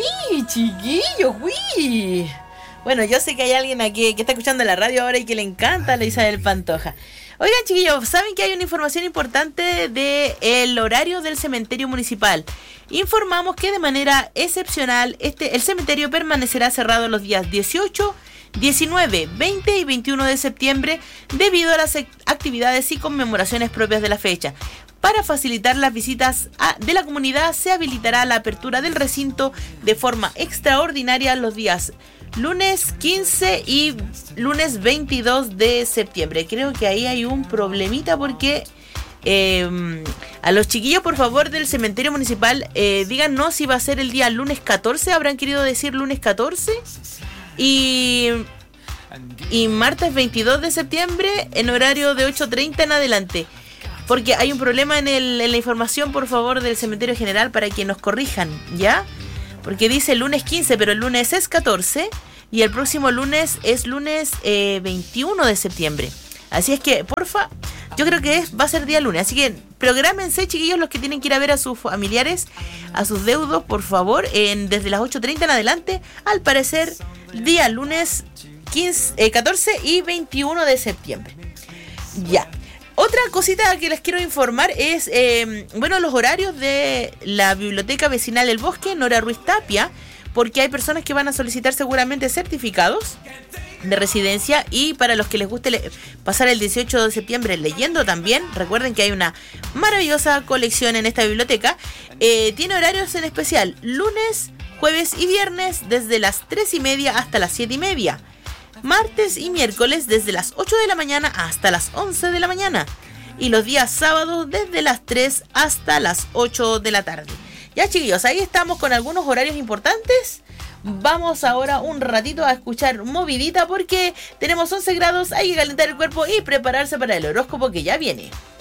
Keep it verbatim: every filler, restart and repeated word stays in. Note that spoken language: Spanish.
chiquillos, uy. Bueno, yo sé que hay alguien aquí que está escuchando la radio ahora y que le encanta la Isabel Pantoja. Oigan, chiquillos, ¿saben que hay una información importante del horario del cementerio municipal? Informamos que de manera excepcional este el cementerio permanecerá cerrado los días dieciocho, diecinueve, veinte y veintiuno de septiembre debido a las actividades y conmemoraciones propias de la fecha. Para facilitar las visitas a, de la comunidad, se habilitará la apertura del recinto de forma extraordinaria los días lunes quince y lunes veintidós de septiembre. Creo que ahí hay un problemita porque eh, a los chiquillos, por favor, del cementerio municipal, eh, díganos si va a ser el día lunes catorce. ¿Habrán querido decir lunes catorce? Y, y martes veintidós de septiembre en horario de ocho treinta en adelante. Porque hay un problema en, el, en la información, por favor, del cementerio general para que nos corrijan, ¿ya? Porque dice lunes quince, pero el lunes es catorce y el próximo lunes es lunes eh, veintiuno de septiembre. Así es que, porfa, yo creo que es, va a ser día lunes. Así que prográmense, chiquillos, los que tienen que ir a ver a sus familiares, a sus deudos, por favor, en, desde las ocho treinta en adelante. Al parecer, día lunes quince, eh, catorce y veintiuno de septiembre. Ya. Otra cosita que les quiero informar es, eh, bueno, los horarios de la Biblioteca Vecinal El Bosque, Nora Ruiz Tapia, porque hay personas que van a solicitar seguramente certificados de residencia y para los que les guste le- pasar el dieciocho de septiembre leyendo también, recuerden que hay una maravillosa colección en esta biblioteca. Eh, tiene horarios en especial, lunes, jueves y viernes desde las tres y media hasta las siete y media. Martes y miércoles desde las ocho de la mañana hasta las once de la mañana. Y los días sábados desde las tres hasta las ocho de la tarde. Ya, chiquillos, ahí estamos con algunos horarios importantes. Vamos ahora un ratito a escuchar movidita porque tenemos once grados, hay que calentar el cuerpo y prepararse para el horóscopo que ya viene.